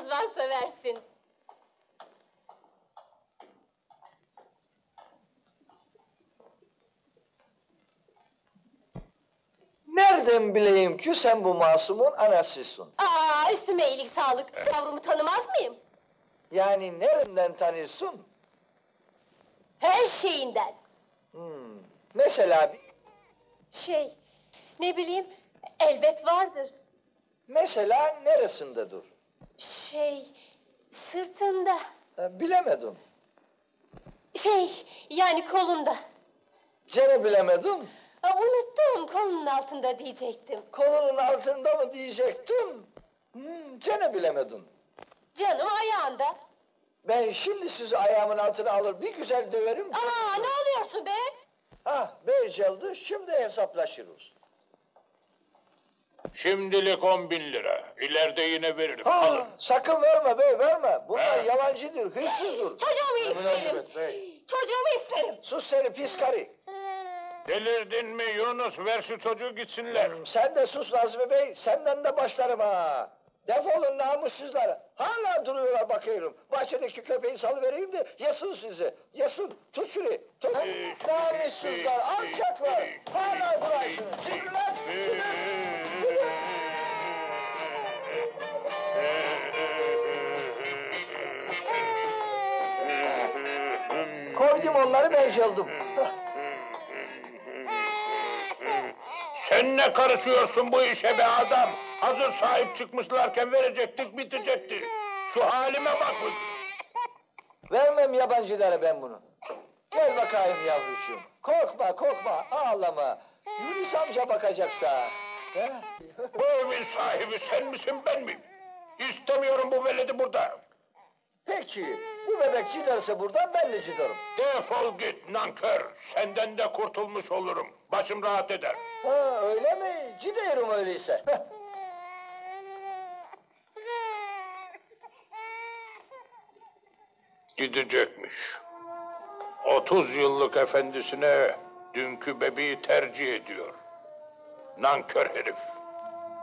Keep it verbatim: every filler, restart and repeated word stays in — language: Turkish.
varsa versin. Nereden bileyim ki sen bu masumun anasısın? Aa, üstüme iyilik sağlık. Yavrumu tanımaz mıyım? Yani nereden tanırsın? Her şeyinden. Hmm, mesela, Şey, ne bileyim, elbet vardır. mesela neresinde dur? Şey, sırtında. Ha, bilemedim. Şey, yani kolunda. Gene bilemedim. Aa, unuttum, kolunun altında diyecektim. Kolunun altında mı diyecektim? Hmm, gene bilemedim. Canım ayağında. Ben şimdi sizi ayağımın altına alır bir güzel döverim. Aa, ne oluyorsun be? Ah, beceldi, şimdi hesaplaşırız. Şimdilik on bin lira. İleride yine veririm. Ha, Alın. sakın verme bey, verme. Bunlar He. yalancıdır, hırsızdır. Çocuğumu Ne isterim. münasebet bey. Çocuğumu isterim. Sus seni pis karı. Delirdin mi Yunus? Ver şu çocuğu gitsinler. Hmm, sen de sus Nazmi bey, senden de başlarım ha. Defolun namussuzlar. Hala duruyorlar bakıyorum. Bahçedeki köpeği salıvereyim de yesin sizi. Yesin. Tut şunu. Tut. Ee, Namussuzlar, ee, alçaklar. ee, Hala durarsınız. Gidin lan. Gidin. Gidin. Koydum onları ben çaldım. Sen ne karışıyorsun bu işe be adam? Hazır sahip çıkmışlarken verecektik, bitecekti. Şu halime bak. Vermem yabancılara ben bunu. Gel bakayım yavrucuğum. Korkma, korkma, ağlama. Yunus amca bakacaksa. He? Bu evin sahibi sen misin, ben miyim? İstemiyorum bu veledi burada. Peki, bu bebek giderse buradan ben de giderim. Defol git nankör. Senden de kurtulmuş olurum. Başım rahat eder. Ha, öyle mi? Gidiyorum öyleyse. Heh. Gidecekmiş. Otuz yıllık efendisine dünkü bebeği tercih ediyor. Nankör herif.